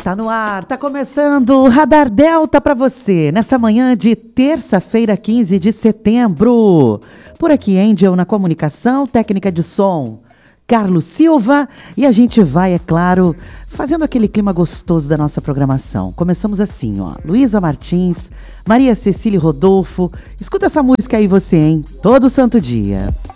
Tá no ar, tá começando o Radar Delta para você, nessa manhã de terça-feira, 15 de setembro. Por aqui, Angel na comunicação, técnica de som, Carlos Silva, e a gente vai, é claro, fazendo aquele clima gostoso da nossa programação. Começamos assim, ó, Luísa Martins, Maria Cecília Rodolfo, escuta essa música aí você, hein? Todo santo dia.